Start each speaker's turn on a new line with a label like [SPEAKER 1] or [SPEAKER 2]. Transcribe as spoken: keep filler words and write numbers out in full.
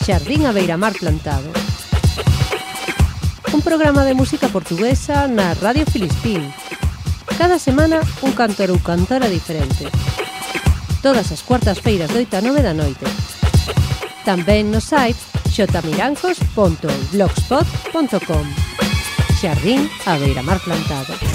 [SPEAKER 1] Xardín a Beiramar Plantado. Un programa de música portuguesa na Radio Filispín. Cada semana un cantor ou cantora diferente. Todas as cuartas feiras de oito a nove da noite. Tamén no site xotamiranjos punto blogspot punto com. Xardín a Beiramar Plantado.